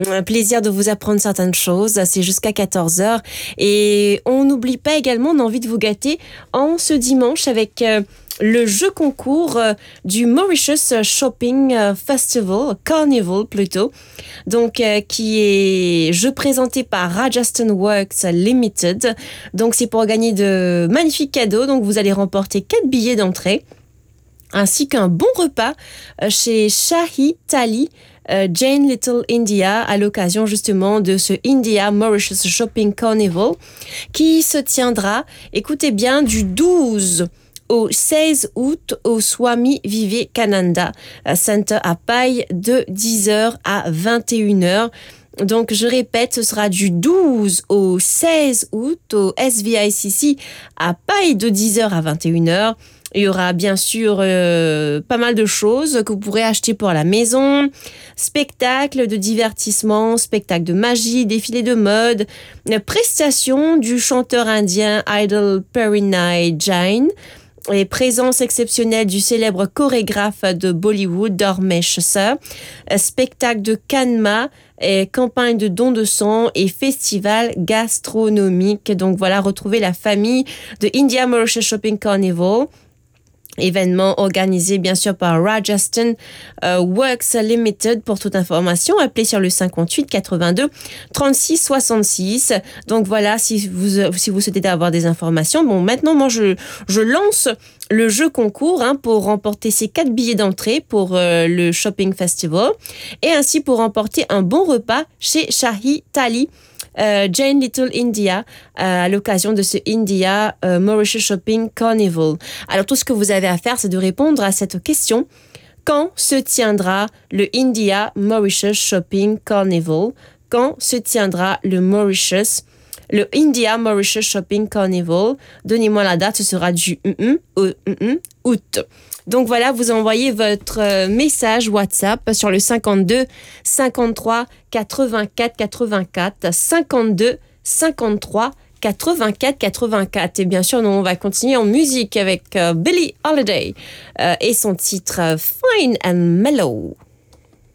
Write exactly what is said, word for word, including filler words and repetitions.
Un plaisir de vous apprendre certaines choses. C'est jusqu'à quatorze heures. Et on n'oublie pas également, on a envie de vous gâter en ce dimanche avec euh, le jeu concours euh, du Mauritius Shopping euh, Festival, Carnival plutôt. Donc, euh, qui est jeu présenté par Rajasthan Works Limited. Donc, c'est pour gagner de magnifiques cadeaux. Donc, vous allez remporter quatre billets d'entrée ainsi qu'un bon repas euh, chez Shahi Thali euh, Jane Little India à l'occasion justement de ce India Mauritius Shopping Carnival qui se tiendra, écoutez bien, du douze au seize août au Swami Vivekananda Center à Pai de dix heures à vingt et une heures. Donc, je répète, ce sera du douze au seize août au S V I C C à Pai de dix heures à vingt et une heures. Il y aura bien sûr euh, pas mal de choses que vous pourrez acheter pour la maison, spectacles de divertissement, spectacles de magie, défilés de mode, prestations du chanteur indien Idol Perinay Jain, et présence exceptionnelle du célèbre chorégraphe de Bollywood Dharmesh Sir, spectacle de Kanma, et campagne de dons de sang et festival gastronomique. Donc voilà, retrouvez la famille de India Mauritius Shopping Carnival. Événement organisé bien sûr par Rajasthan euh, Works Limited. Pour toute information, appelez sur le cinquante-huit quatre-vingt-deux trente-six soixante-six. Donc voilà, si vous si vous souhaitez avoir des informations. Bon, maintenant moi je je lance le jeu concours hein, pour remporter ces quatre billets d'entrée pour euh, le Shopping Festival et ainsi pour remporter un bon repas chez Shahi Thali Euh, Jane Little India euh, à l'occasion de ce India euh, Mauritius Shopping Carnival. Alors tout ce que vous avez à faire, c'est de répondre à cette question. Quand se tiendra le India Mauritius Shopping Carnival? Quand se tiendra le Mauritius le India Mauritius Shopping Carnival? Donnez-moi la date, ce sera du août. Donc voilà, vous envoyez votre message WhatsApp sur le cinquante-deux cinquante-trois quatre-vingt-quatre quatre-vingt-quatre cinquante-deux cinquante-trois quatre-vingt-quatre quatre-vingt-quatre. Et bien sûr, nous, on va continuer en musique avec euh, Billie Holiday euh, et son titre euh, Fine and Mellow.